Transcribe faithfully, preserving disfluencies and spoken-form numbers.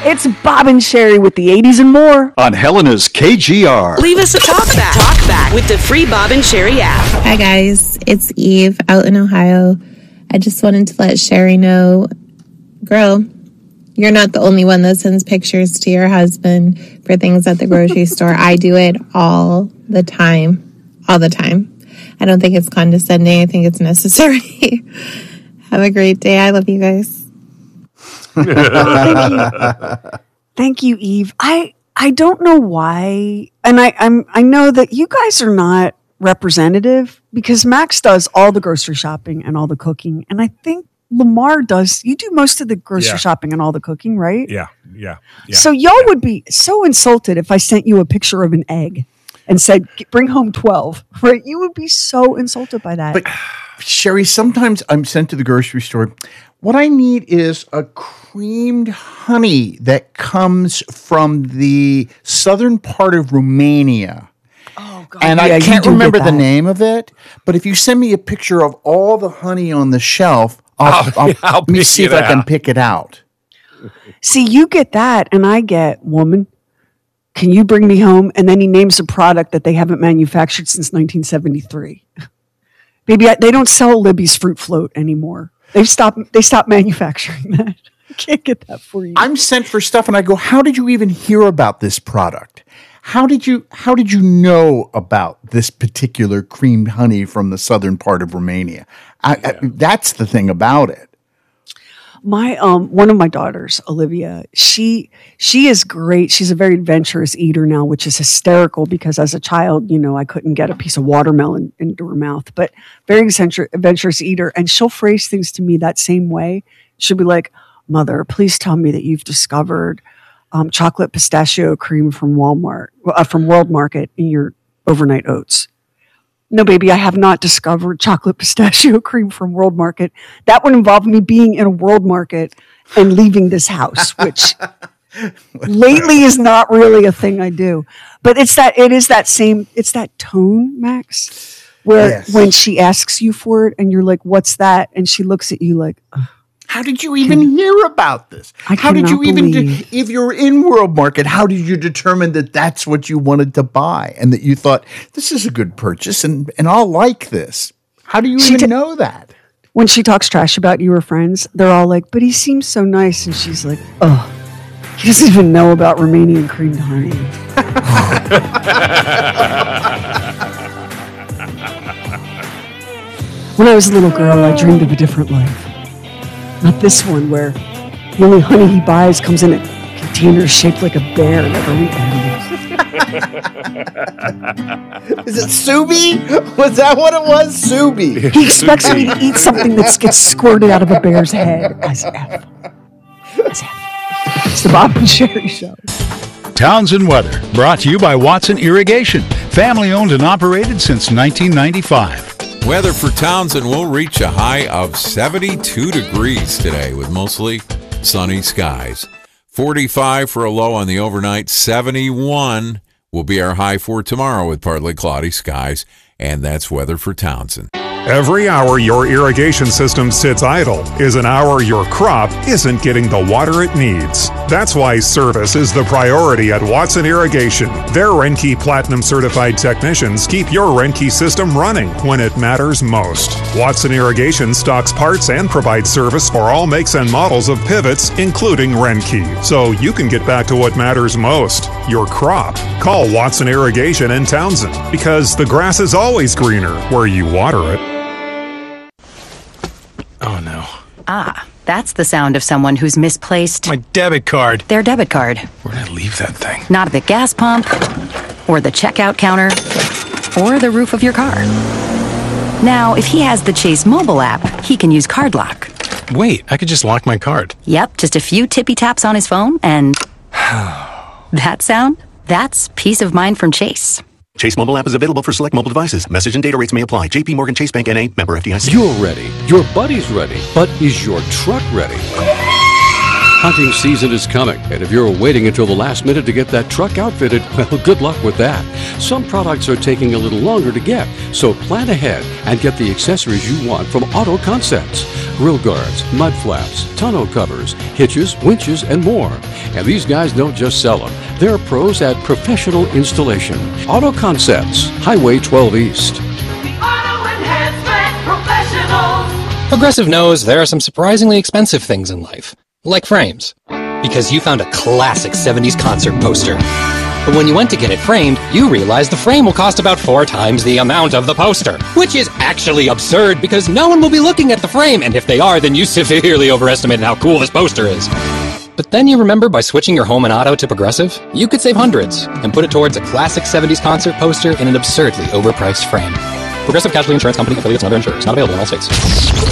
It's Bob and Sherry with the eighties and more on Helena's K G R. Leave us a talk back. Talk back with the free Bob and Sherry app. Hi guys, it's Eve out in Ohio. I just wanted to let Sherry know, girl, you're not the only one that sends pictures to your husband for things at the grocery store. I do it all the time. All the time. I don't think it's condescending. I think it's necessary. Have a great day. I love you guys. Thank you. Thank you, Eve. I, I don't know why. And I, I'm, I know that you guys are not representative because Max does all the grocery shopping and all the cooking. And I think Lamar does, you do most of the grocery yeah. shopping and all the cooking, right? Yeah, yeah. yeah. So y'all yeah. would be so insulted if I sent you a picture of an egg and said, bring home twelve, right? You would be so insulted by that. But Sherry, sometimes I'm sent to the grocery store. What I need is a creamed honey that comes from the southern part of Romania. Oh, God. And yeah, I can't remember the name of it, but if you send me a picture of all the honey on the shelf, I'll, I'll, I'll, I'll let me see if out. I can pick it out. See, you get that, and I get, woman, can you bring me home? And then he names a product that they haven't manufactured since nineteen seventy-three. Baby, I, they don't sell Libby's Fruit Float anymore. They've stopped, they stopped manufacturing that. I can't get that for you. I'm sent for stuff, and I go, how did you even hear about this product? How did you how did you know about this particular creamed honey from the southern part of Romania? I, yeah. I, that's the thing about it. My um one of my daughters, Olivia, she she is great. She's a very adventurous eater now, which is hysterical because as a child, you know, I couldn't get a piece of watermelon into her mouth. But very adventurous eater, and she'll phrase things to me that same way. She'll be like, "Mother, please tell me that you've discovered Um, chocolate pistachio cream from Walmart, uh, from World Market in your overnight oats." No, baby, I have not discovered chocolate pistachio cream from World Market. That would involve me being in a World Market and leaving this house, which lately is not really a thing I do. But it's that, it is that same, it's that tone, Max, where yes. when she asks you for it and you're like, "What's that?" And she looks at you like, ugh. How did you even hear about this? I how did you even, believe. de- if you're in World Market, how did you determine that that's what you wanted to buy and that you thought, this is a good purchase and, and I'll like this? How do you she even t- know that? When she talks trash about you or friends, they're all like, "But he seems so nice." And she's like, "Oh, he doesn't even know about Romanian creamed honey." When I was a little girl, I dreamed of a different life. Not this one where the only honey he buys comes in a container shaped like a bear that only animals. Is it Subi? Was that what it was? Subi. He expects me to eat something that gets squirted out of a bear's head as F. As F. It's the Bob and Sherry Show. Townsend Weather, brought to you by Watson Irrigation. Family owned and operated since nineteen ninety-five. Weather for Townsend will reach a high of seventy-two degrees today with mostly sunny skies. forty-five for a low on the overnight. seventy-one will be our high for tomorrow with partly cloudy skies. And that's weather for Townsend. Every hour your irrigation system sits idle is an hour your crop isn't getting the water it needs. That's why service is the priority at Watson Irrigation. Their Renke Platinum certified technicians keep your Renke system running when it matters most. Watson Irrigation stocks parts and provides service for all makes and models of pivots, including Renke, so you can get back to what matters most, your crop. Call Watson Irrigation in Townsend, because the grass is always greener where you water it. Oh, no. Ah, that's the sound of someone who's misplaced my debit card. Their debit card. Where'd I leave that thing? Not at the gas pump, or the checkout counter, or the roof of your car. Now, if he has the Chase mobile app, he can use Card Lock. Wait, I could just lock my card. Yep, just a few tippy taps on his phone, and that sound? That's peace of mind from Chase. Chase mobile app is available for select mobile devices. Message and data rates may apply. J P Morgan Chase Bank N A, member F D I C. You're ready. Your buddy's ready. But is your truck ready? Hunting season is coming, and if you're waiting until the last minute to get that truck outfitted, well, good luck with that. Some products are taking a little longer to get, so plan ahead and get the accessories you want from Auto Concepts. Grill guards, mud flaps, tonneau covers, hitches, winches, and more. And these guys don't just sell them. They're pros at professional installation. Auto Concepts, Highway twelve East. Progressive knows there are some surprisingly expensive things in life, like frames, because you found a classic seventies concert poster. But when you went to get it framed, you realized the frame will cost about four times the amount of the poster, which is actually absurd because no one will be looking at the frame, and if they are, then you severely overestimated how cool this poster is. But then you remember by switching your home and auto to Progressive, you could save hundreds and put it towards a classic seventies concert poster in an absurdly overpriced frame. Progressive Casualty Insurance Company, affiliates, and other insurers. Not available in all states.